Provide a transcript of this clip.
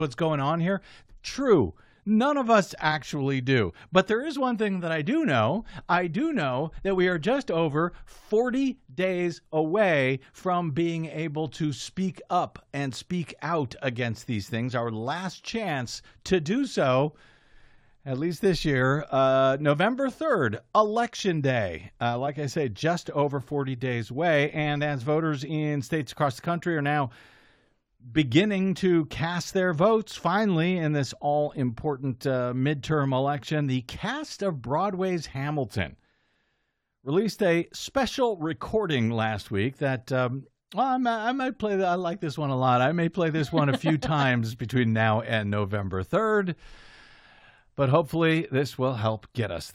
what's going on here? True. None of us actually do. But there is one thing that I do know. I do know that we are just over 40 days away from being able to speak up and speak out against these things. Our last chance to do so, at least this year, November 3rd, Election Day. Like I say, just over 40 days away. And as voters in states across the country are now beginning to cast their votes, finally, in this all-important midterm election, the cast of Broadway's Hamilton released a special recording last week that, I might play that. I like this one a lot. I may play this one a few times between now and November 3rd, but hopefully this will help get us